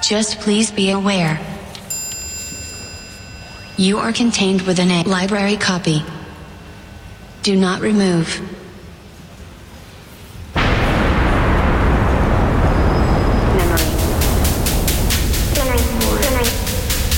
Just please be aware. You are contained within a library copy. Do not remove.